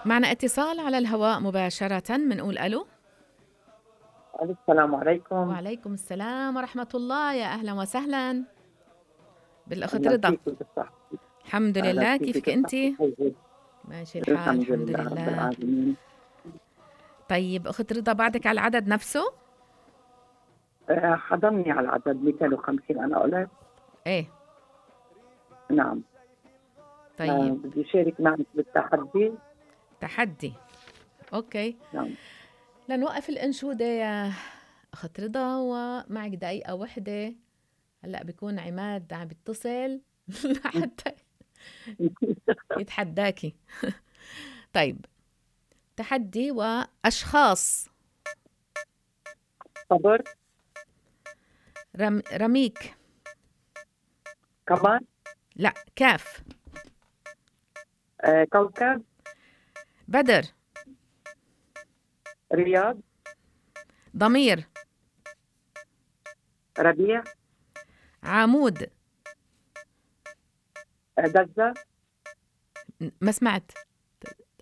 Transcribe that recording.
معنا اتصال على الهواء مباشرة، بنقول ألو. السلام عليكم. وعليكم السلام ورحمة الله، يا أهلا وسهلا بالأخت أهلا رضا. فيك بالصحة. الحمد أهلا لله، فيك كيفك بالصحة أنتي؟ والخير. ماشي الحال، الحمد الحمد لله رب لله. العالمين. طيب أخت رضا، بعدك على العدد نفسه؟ حضرني على العدد 250 أنا قلت. إيه. نعم. طيب بدي أشارك معك بالتحدي. تحدي، أوكي. نعم. لنوقف الأنشودة يا أخت رضا، ومعك دقيقة وحدة. هلأ بيكون عماد عم بيتصل لحتى يتحداكي. طيب، تحدي وأشخاص. صبر. رميك. كمان. لا، كاف. كوكب. بدر. رياض. ضمير. ربيع. عمود. دزة. ما سمعت.